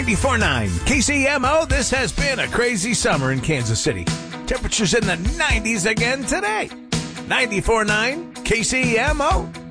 94.9 KCMO. This has been a crazy summer in Kansas City. Temperatures in the 90s again today. 94.9 KCMO.